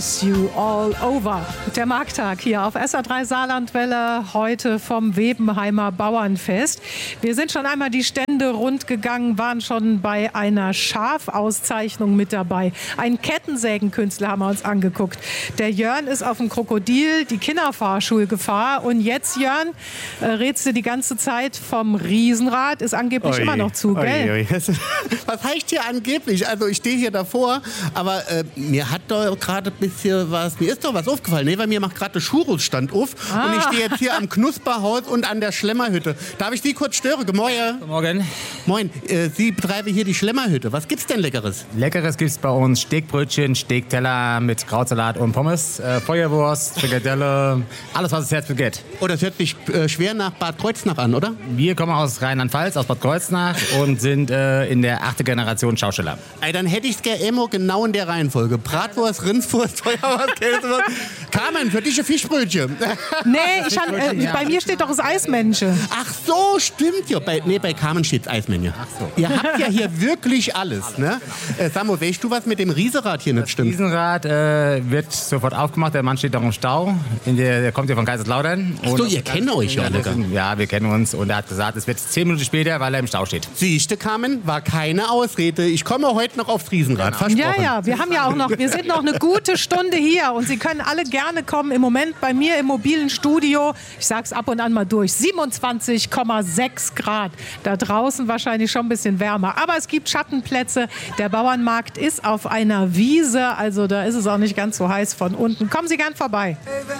You all over. Der Markttag hier auf SA3 Saarlandwelle, heute vom Webenheimer Bauernfest. Wir sind schon einmal die Stände rund gegangen, waren schon bei einer Schafauszeichnung mit dabei. Einen Kettensägenkünstler haben wir uns angeguckt. Der Jörn ist auf dem Krokodil, die Kinderfahrschulgefahr. Und jetzt, Jörn, redst du die ganze Zeit vom Riesenrad, ist angeblich immer noch zu, gell? Was heißt hier angeblich? Also ich stehe hier davor, aber mir hat doch gerade ein bisschen mir ist doch was aufgefallen. Nee, weil mir macht gerade der Churros-Stand auf. Und ich stehe jetzt hier am Knusperhaus und an der Schlemmerhütte. Darf ich Sie kurz stören? Morgen. Guten Morgen. Moin, Sie betreiben hier die Schlemmerhütte. Was gibt's denn Leckeres? Leckeres gibt's bei uns. Steakbrötchen, Steakteller mit Krautsalat und Pommes, Feuerwurst, Frikadelle, alles, was das Herz begehrt. Oh, das hört sich schwer nach Bad Kreuznach an, oder? Wir kommen aus Rheinland-Pfalz, aus Bad Kreuznach und sind in der 8. Generation Schausteller. Ey, dann hätte ich's gerne immer genau in der Reihenfolge. Bratwurst, Rindswurst, Feuerwurst, Käsewurst. Carmen, für dich ein Fischbrötchen. Nee, bei mir steht doch das Eismännchen. Ach so, stimmt ja. Bei Carmen steht's Eismännchen. Ach so. Ihr habt ja hier wirklich alles, ne? Samo, weißt du, was mit dem Riesenrad hier nicht stimmt? Das Riesenrad wird sofort aufgemacht. Der Mann steht noch im Stau. Der kommt ja von Kaiserslautern. Ach so, ihr kennt euch ja. Ja, wir kennen uns. Und er hat gesagt, es wird 10 Minuten später, weil er im Stau steht. Siehste, Carmen, war keine Ausrede. Ich komme heute noch aufs Riesenrad, versprochen. Ja, wir sind noch eine gute Stunde hier und Sie können alle gerne kommen. Im Moment bei mir im mobilen Studio, ich sag's ab und an mal durch, 27,6 Grad. Da draußen wahrscheinlich schon ein bisschen wärmer. Aber es gibt Schattenplätze. Der Bauernmarkt ist auf einer Wiese, also da ist es auch nicht ganz so heiß von unten. Kommen Sie gern vorbei.